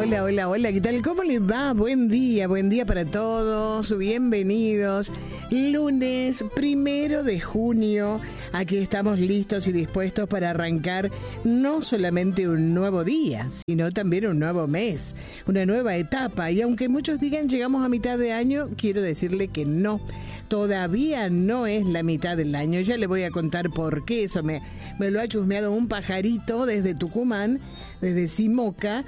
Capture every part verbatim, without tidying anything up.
Hola, hola, hola, ¿qué tal? ¿Cómo les va? Buen día, buen día para todos, bienvenidos. Lunes primero de junio, aquí estamos listos y dispuestos para arrancar no solamente un nuevo día, sino también un nuevo mes, una nueva etapa. Y aunque muchos digan llegamos a mitad de año, quiero decirle que no, todavía no es la mitad del año. Ya le voy a contar por qué, eso me, me lo ha chusmeado un pajarito desde Tucumán, desde Simoca.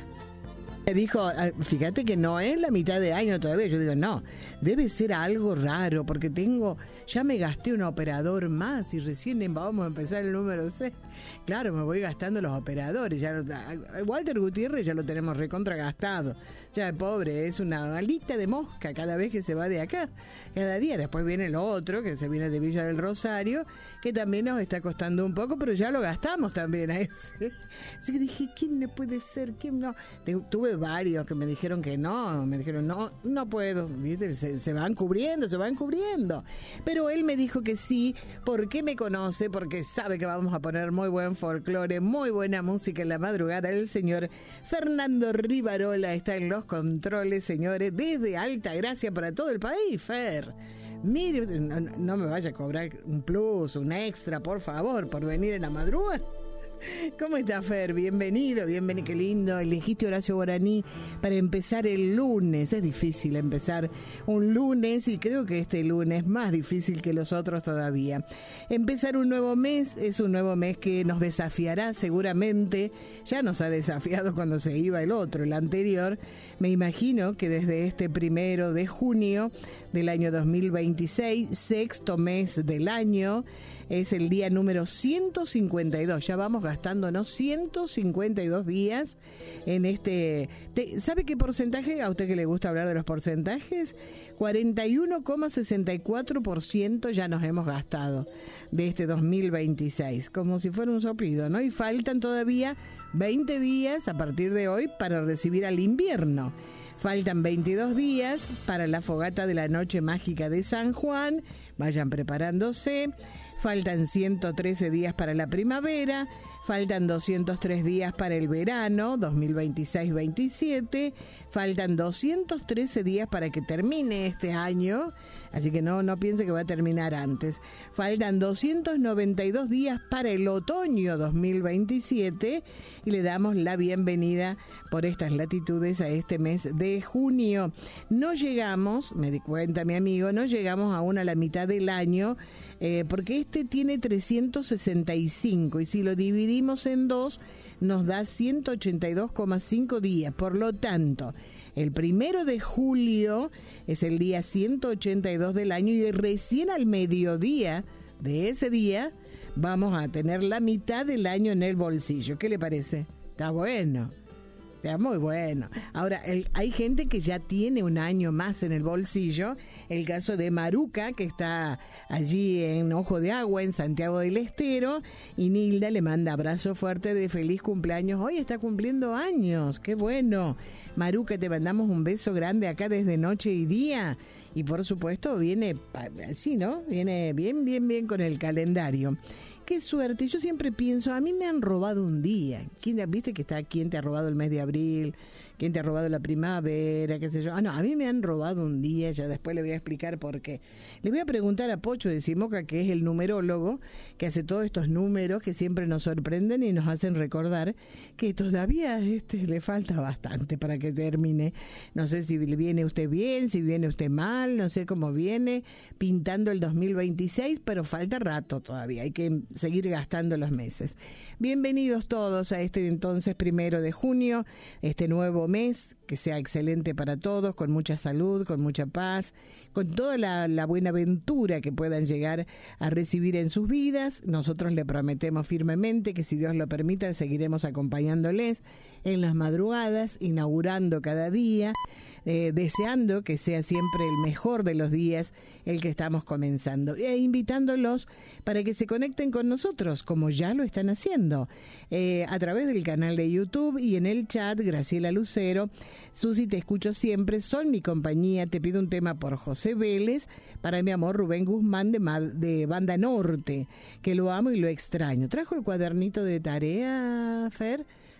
Dijo, fíjate que no es la mitad de año todavía. Yo digo, no, debe ser algo raro, porque tengo, ya me gasté un operador más y recién vamos a empezar el número seis. Claro, me voy gastando los operadores. Ya lo, Walter Gutiérrez ya lo tenemos recontra gastado. Ya, pobre, es una alita de mosca cada vez que se va de acá, cada día. Después viene el otro, que se viene de Villa del Rosario, que también nos está costando un poco, pero ya lo gastamos también a ese. Así que dije, ¿quién le puede ser? ¿Quién no? Tuve varios que me dijeron que no, me dijeron, no, no puedo, ¿viste? Se, se van cubriendo, se van cubriendo. Pero él me dijo que sí, porque me conoce, porque sabe que vamos a poner muy buen folclore, muy buena música en la madrugada. El señor Fernando Rivarola está en los controles, señores, desde Altagracia para todo el país, Fer. Mire, no, no me vaya a cobrar un plus, un extra, por favor, por venir en la madrugada. ¿Cómo está, Fer? Bienvenido, bienvenido, qué lindo. Elegiste Horacio Guaraní para empezar el lunes. Es difícil empezar un lunes y creo que este lunes es más difícil que los otros todavía. Empezar un nuevo mes es un nuevo mes que nos desafiará seguramente. Ya nos ha desafiado cuando se iba el otro, el anterior. Me imagino que desde este primero de junio del año dos mil veintiséis, sexto mes del año, es el día número ciento cincuenta y dos. Ya vamos gastándonos ciento cincuenta y dos días en este... Te, ¿Sabe qué porcentaje? A usted que le gusta hablar de los porcentajes, cuarenta y uno coma sesenta y cuatro por ciento ya nos hemos gastado de este dos mil veintiséis. Como si fuera un soplido, ¿no? Y faltan todavía veinte días a partir de hoy para recibir al invierno. Faltan veintidós días para la fogata de la noche mágica de San Juan. Vayan preparándose. Faltan ciento trece días para la primavera. Faltan doscientos tres días para el verano dos mil veintiséis veintisiete. Faltan doscientos trece días para que termine este año. Así que no, no piense que va a terminar antes. Faltan doscientos noventa y dos días para el otoño dos mil veintisiete. Y le damos la bienvenida por estas latitudes a este mes de junio. No llegamos, me di cuenta mi amigo, no llegamos aún a la mitad del año, eh, porque este tiene trescientos sesenta y cinco y si lo dividimos en dos nos da ciento ochenta y dos coma cinco días. Por lo tanto, el primero de julio es el día ciento ochenta y dos del año y recién al mediodía de ese día vamos a tener la mitad del año en el bolsillo. ¿Qué le parece? Está bueno. Está muy bueno. Ahora, el, hay gente que ya tiene un año más en el bolsillo. El caso de Maruca, que está allí en Ojo de Agua, en Santiago del Estero. Y Nilda le manda abrazo fuerte de feliz cumpleaños. Hoy está cumpliendo años. ¡Qué bueno! Maruca, te mandamos un beso grande acá desde noche y día. Y por supuesto viene así, ¿no? Viene bien, bien, bien con el calendario. Qué suerte. Yo siempre pienso, a mí me han robado un día. ¿Quién, viste que está quién te ha robado el mes de abril? ¿Quién te ha robado la primavera? ¿Qué sé yo? Ah, no, a mí me han robado un día. Ya después le voy a explicar por qué. Le voy a preguntar a Pocho de Simoca, que es el numerólogo, que hace todos estos números que siempre nos sorprenden y nos hacen recordar que todavía este le falta bastante para que termine. No sé si viene usted bien, si viene usted mal, no sé cómo viene pintando el dos mil veintiséis, pero falta rato todavía. Hay que seguir gastando los meses. Bienvenidos todos a este entonces primero de junio, este nuevo mes, que sea excelente para todos, con mucha salud, con mucha paz, con toda la, la buena ventura que puedan llegar a recibir en sus vidas. Nosotros le prometemos firmemente que si Dios lo permite seguiremos acompañándoles en las madrugadas, inaugurando cada día, eh, deseando que sea siempre el mejor de los días el que estamos comenzando, e invitándolos para que se conecten con nosotros, como ya lo están haciendo, eh, a través del canal de YouTube y en el chat. Graciela Lucero, Susi, te escucho siempre, son mi compañía, te pido un tema por José Vélez, para mi amor Rubén Guzmán de, de Banda Norte, que lo amo y lo extraño. ¿Trajo el cuadernito de tarea, Fer?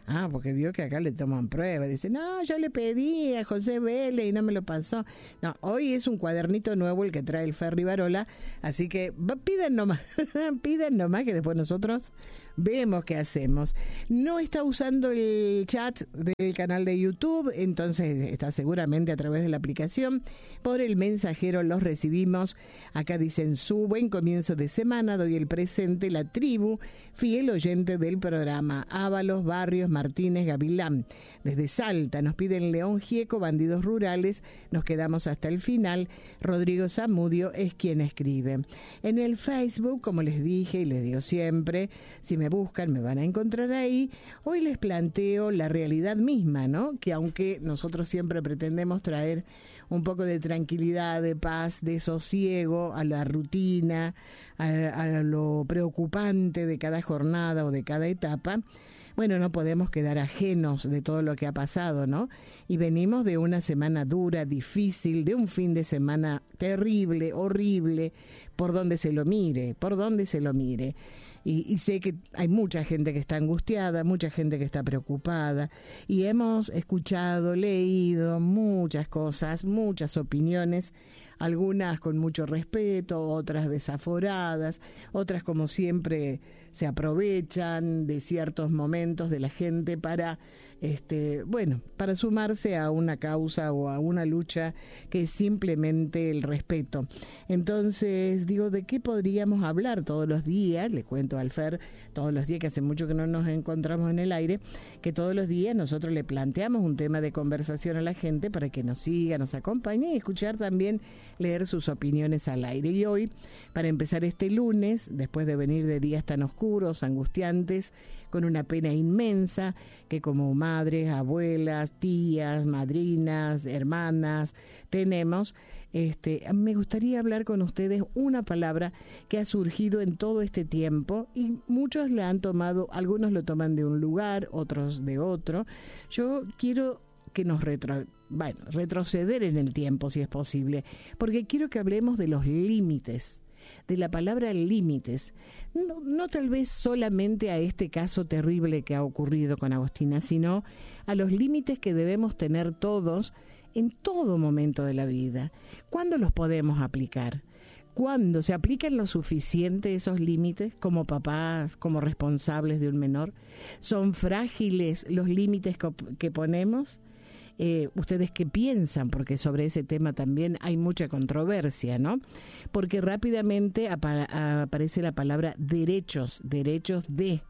Ah, porque vio que acá le toman prueba. Dice, no, yo le pedí a José Vélez y no me lo pasó. No, hoy es un cuadernito nuevo el que trae el Ferri Barola, así que piden nomás, piden nomás que después nosotros vemos qué hacemos. No está usando el chat del canal de YouTube, entonces está seguramente a través de la aplicación. Por el mensajero los recibimos. Acá dicen, su buen comienzo de semana, doy el presente, la tribu, fiel oyente del programa. Ábalos, Barrios, Martínez, Gavilán. Desde Salta nos piden León Gieco, Bandidos Rurales. Nos quedamos hasta el final. Rodrigo Zamudio es quien escribe. En el Facebook, como les dije y les digo siempre, si me buscan me van a encontrar ahí. Hoy les planteo la realidad misma, ¿no? Que aunque nosotros siempre pretendemos traer un poco de tranquilidad, de paz, de sosiego a la rutina, a, a lo preocupante de cada jornada o de cada etapa, bueno, no podemos quedar ajenos de todo lo que ha pasado, ¿no? Y venimos de una semana dura, difícil, de un fin de semana terrible, horrible, por donde se lo mire, por donde se lo mire. Y, y sé que hay mucha gente que está angustiada, mucha gente que está preocupada, y hemos escuchado, leído muchas cosas, muchas opiniones, algunas con mucho respeto, otras desaforadas, otras como siempre se aprovechan de ciertos momentos de la gente para, este, bueno, para sumarse a una causa o a una lucha que es simplemente el respeto. Entonces, digo, ¿de qué podríamos hablar todos los días? Le cuento al Fer, todos los días, que hace mucho que no nos encontramos en el aire, que todos los días nosotros le planteamos un tema de conversación a la gente para que nos siga, nos acompañe y escuchar también, leer sus opiniones al aire. Y hoy, para empezar este lunes, después de venir de días tan oscuros, angustiantes, con una pena inmensa, que como madres, abuelas, tías, madrinas, hermanas, tenemos, este, me gustaría hablar con ustedes una palabra que ha surgido en todo este tiempo y muchos la han tomado, algunos lo toman de un lugar, otros de otro. Yo quiero que nos retro, bueno, retroceder en el tiempo si es posible, porque quiero que hablemos de los límites, de la palabra límites, no, no tal vez solamente a este caso terrible que ha ocurrido con Agostina, sino a los límites que debemos tener todos en todo momento de la vida. ¿Cuándo los podemos aplicar? ¿Cuándo se aplican lo suficiente esos límites como papás, como responsables de un menor? ¿Son frágiles los límites que, que ponemos? Eh, ¿Ustedes qué piensan? Porque sobre ese tema también hay mucha controversia, ¿no? Porque rápidamente apa- aparece la palabra derechos, derechos de.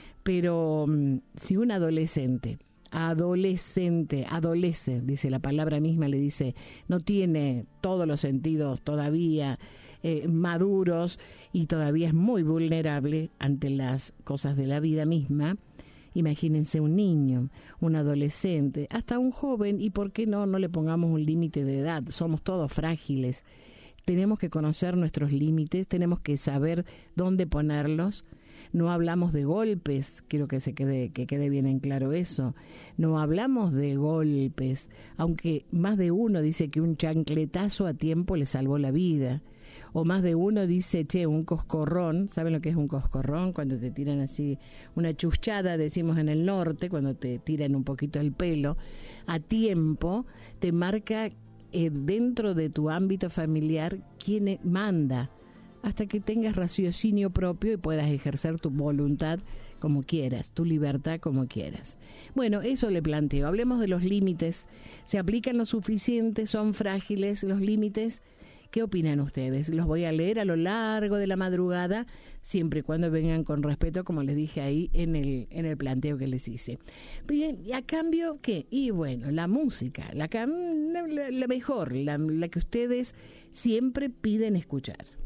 Pero um, si un adolescente, adolescente, adolece, dice la palabra misma, le dice, no tiene todos los sentidos todavía eh, maduros y todavía es muy vulnerable ante las cosas de la vida misma. Imagínense un niño, un adolescente, hasta un joven, y por qué no, no le pongamos un límite de edad, somos todos frágiles, tenemos que conocer nuestros límites, tenemos que saber dónde ponerlos. No hablamos de golpes, quiero que se quede, que quede bien en claro eso, no hablamos de golpes, aunque más de uno dice que un chancletazo a tiempo le salvó la vida. O más de uno dice, che, un coscorrón, ¿saben lo que es un coscorrón? Cuando te tiran así una chuchada, decimos en el norte, cuando te tiran un poquito el pelo, a tiempo, te marca eh, dentro de tu ámbito familiar quién manda, hasta que tengas raciocinio propio y puedas ejercer tu voluntad como quieras, tu libertad como quieras. Bueno, eso le planteo. Hablemos de los límites. ¿Se aplican lo suficiente? ¿Son frágiles los límites? ¿Qué opinan ustedes? Los voy a leer a lo largo de la madrugada, siempre y cuando vengan con respeto, como les dije ahí en el en el planteo que les hice. Bien, ¿y a cambio qué? Y bueno, la música, la, la, la mejor, la, la que ustedes siempre piden escuchar.